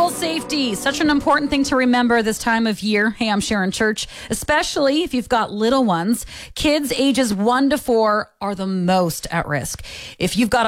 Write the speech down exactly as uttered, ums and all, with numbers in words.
School safety, such an important thing to remember this time of year. Hey, I'm Sharon Church, especially if you've got little ones. Kids ages one to four are the most at risk. If you've got a